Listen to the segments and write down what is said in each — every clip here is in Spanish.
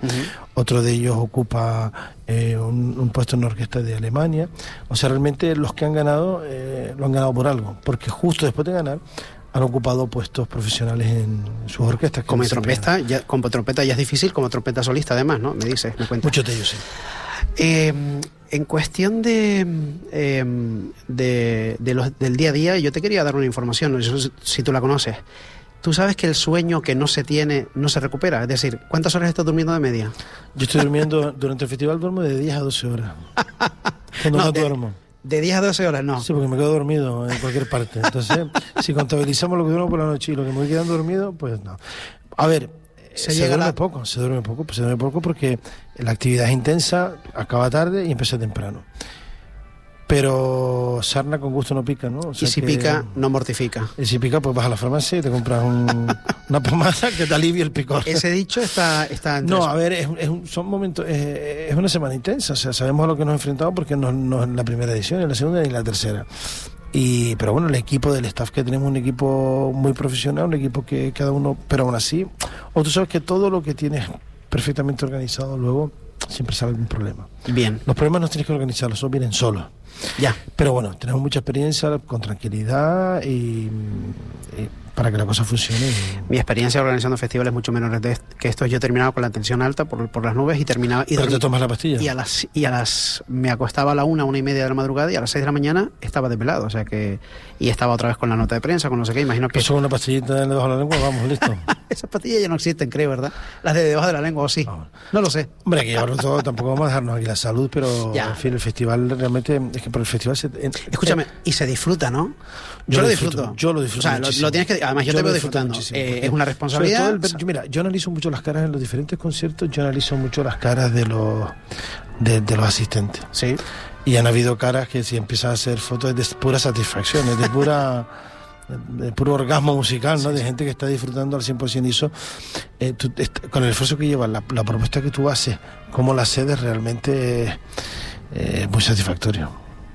Otro de ellos ocupa un puesto en la orquesta de Alemania. O sea, realmente los que han ganado, lo han ganado por algo, porque justo después de ganar han ocupado puestos profesionales en sus orquestas. Como trompeta, como trompeta ya es difícil, como trompeta solista además, ¿no? Me cuentas. Muchos de ellos, sí. En cuestión del día a día, yo te quería dar una información, no sé si tú la conoces. Tú sabes que el sueño que no se tiene no se recupera. Es decir, ¿cuántas horas estás durmiendo de media? Yo estoy durmiendo, durante el festival duermo de 10 a 12 horas. Cuando no duermo. ¿De 10 a 12 horas? No. Sí, porque me quedo dormido en cualquier parte. Entonces, si contabilizamos lo que duermo por la noche y lo que me voy quedando dormido, pues no. A ver, se duerme poco porque la actividad es intensa, acaba tarde y empieza temprano. Pero sarna con gusto no pica, ¿no? O sea, y si pica, no mortifica. Y si pica, pues vas a la farmacia y te compras una pomada que te alivie el picor. Ese dicho está no, a ver, son momentos, es una semana intensa, o sea, sabemos a lo que nos enfrentamos porque no es la primera edición, ni la segunda ni la tercera. Pero bueno, el equipo del staff que tenemos, un equipo muy profesional, un equipo que cada uno, pero aún así, o tú sabes que todo lo que tienes perfectamente organizado luego siempre sale algún problema. Bien. Los problemas no tienes que organizarlos, solo vienen solos. Ya. Pero bueno, tenemos mucha experiencia con tranquilidad y para que la cosa funcione. Mi experiencia organizando festivales es mucho menor que esto. Yo terminaba con la tensión alta por las nubes y terminaba... ¿Pero te tomas la pastilla? Y a las me acostaba a la 1:30 de la madrugada y a las 6 de la mañana estaba desvelado, o sea que... Y estaba otra vez con la nota de prensa, con no sé qué, imagino que... Pues con una pastillita debajo de la lengua, vamos, listo. Esas pastillas ya no existen, creo, ¿verdad? Las de debajo de la lengua, ¿o sí? No lo sé. Hombre, hay que llevarlo todo, tampoco vamos a dejarnos aquí la salud, pero ya. En fin, el festival realmente... Es que por el festival Escúchame, y se disfruta, ¿no? Yo lo disfruto. Yo lo disfruto. O sea, lo tienes que... Además, yo te veo disfrutando. Es una responsabilidad. Mira, yo analizo mucho las caras en los diferentes conciertos, yo analizo mucho las caras de los asistentes. Sí. Y han habido caras que si empiezan a hacer fotos es de pura satisfacción, es de puro orgasmo musical, ¿no? Sí. De gente que está disfrutando al 100%. Y eso, con el esfuerzo que llevas, la propuesta que tú haces, cómo la cedes, realmente es muy satisfactorio.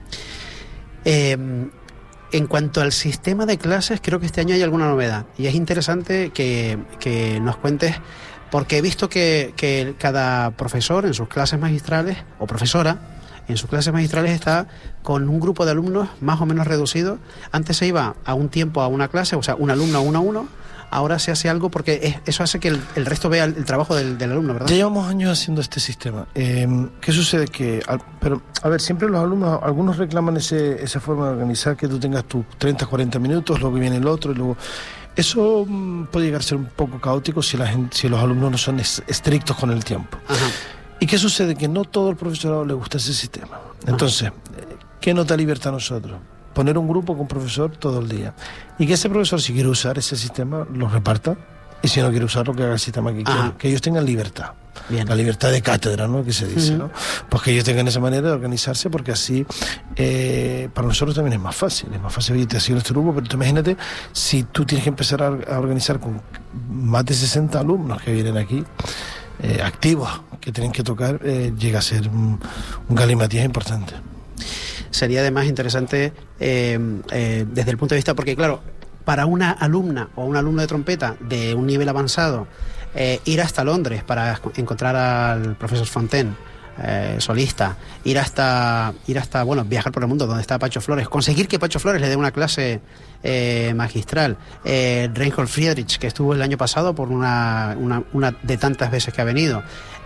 En cuanto al sistema de clases, creo que este año hay alguna novedad. Y es interesante que nos cuentes, porque he visto que cada profesor en sus clases magistrales, o profesora, en sus clases magistrales está con un grupo de alumnos más o menos reducido. Antes se iba a un tiempo a una clase, o sea, un alumno 1 a 1. Ahora se hace algo porque eso hace que el resto vea el trabajo del alumno, ¿verdad? Ya llevamos años haciendo este sistema. ¿Qué sucede? Pero, a ver, siempre los alumnos, algunos reclaman esa forma de organizar, que tú tengas tus 30, 40 minutos, luego viene el otro y luego... Eso puede llegar a ser un poco caótico si los alumnos no son estrictos con el tiempo. Ajá. ¿Y qué sucede? Que no todo el profesorado le gusta ese sistema. Entonces, ¿qué nos da libertad a nosotros? Poner un grupo con profesor todo el día. Y que ese profesor, si quiere usar ese sistema, lo reparta. Y si no quiere usarlo, que haga el sistema que quiera. Que ellos tengan libertad. Bien. La libertad de cátedra, ¿no? Que se dice, ¿no? Pues que ellos tengan esa manera de organizarse, porque así para nosotros también es más fácil. Es más fácil, oye, te asigno este grupo, pero tú imagínate si tú tienes que empezar a organizar con más de 60 alumnos que vienen aquí, activos, que tienen que tocar, llega a ser un galimatías importante. Sería además interesante desde el punto de vista, porque claro, para una alumna o un alumno de trompeta de un nivel avanzado, ir hasta Londres para encontrar al profesor Fontaine, solista, ir hasta bueno, viajar por el mundo donde está Pacho Flores, conseguir que Pacho Flores le dé una clase magistral, Reinhold Friedrich, que estuvo el año pasado por una de tantas veces que ha venido,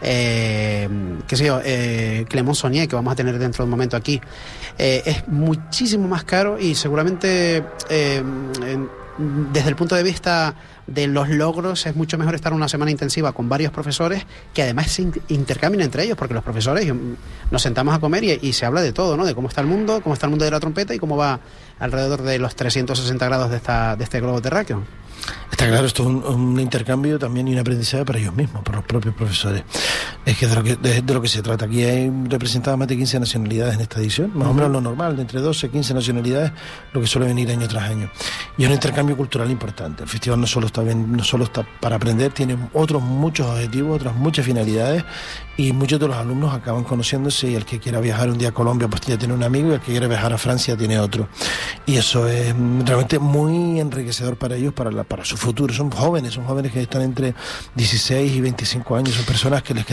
qué sé yo, Clément Saunier, que vamos a tener dentro de un momento aquí, es muchísimo más caro y seguramente desde el punto de vista de los logros es mucho mejor estar una semana intensiva con varios profesores que además se intercambien entre ellos, porque los profesores nos sentamos a comer y se habla de todo, ¿no? De cómo está el mundo de la trompeta y cómo va alrededor de los 360 grados de este globo terráqueo. Está claro, esto es un intercambio también y un aprendizaje para ellos mismos, para los propios profesores. Es que de lo que se trata. Aquí hay representadas más de 15 nacionalidades en esta edición, más o menos lo normal, de entre 12 y 15 nacionalidades, lo que suele venir año tras año. Y es un intercambio cultural importante. El festival no solo está para aprender, tiene otros muchos objetivos, otras muchas finalidades, y muchos de los alumnos acaban conociéndose, y el que quiera viajar un día a Colombia pues ya tiene un amigo, y el que quiera viajar a Francia tiene otro. Y eso es realmente muy enriquecedor para ellos, para su futuro. Son jóvenes que están entre 16 y 25 años, son personas que les